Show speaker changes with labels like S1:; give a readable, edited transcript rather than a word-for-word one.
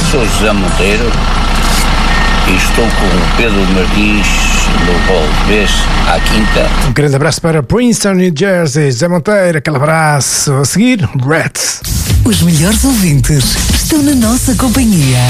S1: sou José Monteiro e estou com o Pedro Martins no Valdevez à quinta.
S2: Um grande abraço para Princeton, New Jersey. José Monteiro, aquele abraço. A seguir, Rats.
S3: Os melhores ouvintes estão na nossa companhia.